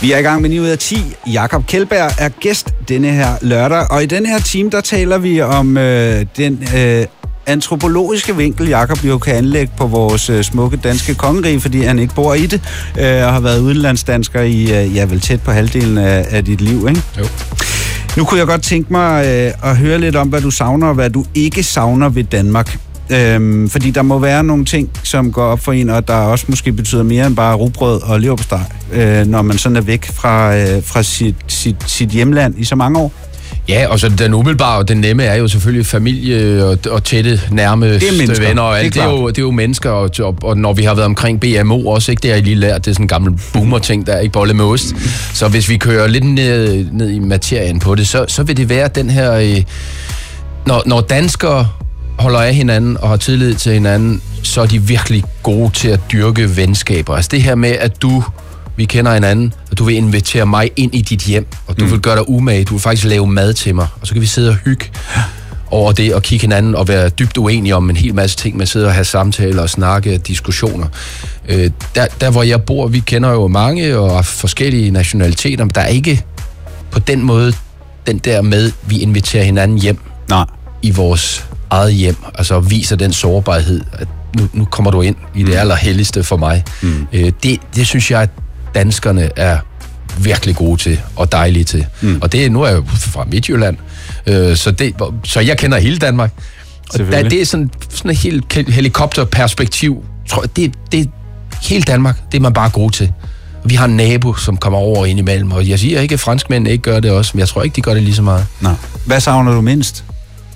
Vi er i gang med 9 ud af 10. Jakob Kjeldberg er gæst denne her lørdag, og i den her time, der taler vi om den antropologiske vinkel, Jakob jo kan anlægge på vores smukke danske kongerige, fordi han ikke bor i det, og har været udenlandsdansker i, vel tæt på halvdelen af dit liv, ikke? Jo. Nu kunne jeg godt tænke mig at høre lidt om, hvad du savner, og hvad du ikke savner ved Danmark. Fordi der må være nogle ting, som går op for en, og der også måske betyder mere end bare rugbrød og leverpostej, når man sådan er væk fra sit hjemland i så mange år. Ja, og så den umiddelbare og den nemme er jo selvfølgelig familie og tætte, nærmeste venner og alt. Det er jo mennesker, og når vi har været omkring BMO også, ikke? Det har jeg lige lært, det er sådan en gammel boomer-ting, der ikke bolle med ost. Så hvis vi kører lidt ned i materien på det, så vil det være den her... Når danskere holder af hinanden og har tillid til hinanden, så er de virkelig gode til at dyrke venskaber. Altså det her med, at vi kender hinanden, og du vil invitere mig ind i dit hjem, og du vil gøre dig umage, du vil faktisk lave mad til mig, og så kan vi sidde og hygge over det, og kigge hinanden og være dybt uenige om en hel masse ting, med sidde og have samtaler og snakke diskussioner. Der hvor jeg bor, vi kender jo mange og forskellige nationaliteter, men der er ikke på den måde den der med, vi inviterer hinanden hjem. Nej. I vores eget hjem, altså viser den sårbarhed, at nu kommer du ind i det allerhelligste for mig. Det synes jeg, at danskerne virkelig gode til, og dejlige til. Og nu er jeg jo fra Midtjylland, så jeg kender hele Danmark. Og det er sådan et helt helikopterperspektiv. Det er hele Danmark, det er man bare god til. Vi har en nabo, som kommer over indimellem, og jeg siger ikke, at franskmænd ikke gør det også, men jeg tror ikke, de gør det lige så meget. Nej. Hvad savner du mindst?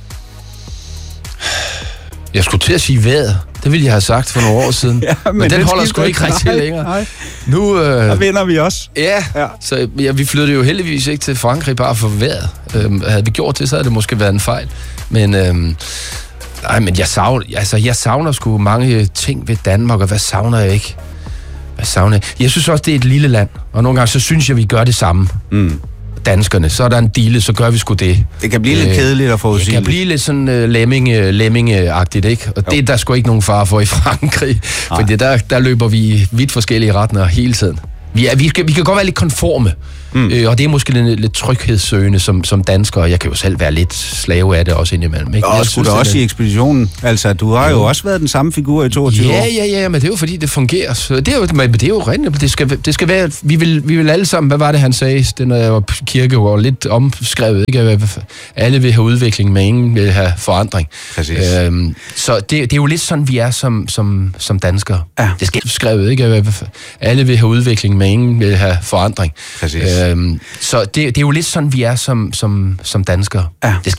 Jeg skulle til at sige vejret. Det ville jeg have sagt for nogle år siden. Ja, men den holder sgu ikke rigtig længere. Nej. Nu der vinder vi også. Ja. Så vi flyttede jo heldigvis ikke til Frankrig bare for vejret. Havde vi gjort det, så havde det måske været en fejl. Men men jeg savner sgu mange ting ved Danmark, og hvad savner jeg ikke? Jeg synes også, det er et lille land, og nogle gange så synes jeg, vi gør det samme. Danskerne, så er der en dille, så gør vi sgu det. Det kan blive lidt kedeligt og forudsigeligt. Det kan blive lidt sådan lemminge-agtigt, ikke? Og det er der sgu ikke nogen fare for i Frankrig, fordi der løber vi i vidt forskellige retninger hele tiden. Vi kan godt være lidt konforme, og det er måske lidt tryghedssøgende som danskere. Jeg kan jo selv være lidt slave af det også indimellem. Ikke? Og skulle da også i ekspeditionen. Altså, du har jo også været den samme figur i 22 år. Ja, men det er jo fordi, det fungerer. Så det er jo rent. Det skal være, vi vil alle sammen, hvad var det, han sagde, den er Kierkegaard lidt omskrevet, ikke? Alle vil have udvikling, men ingen vil have forandring. Så det er jo lidt sådan, vi er som danskere. Ja. Det skal skrevet, ikke? Alle vil have udvikling, men ingen vil have forandring. Så det er jo lidt sådan, vi er som danskere. Ja.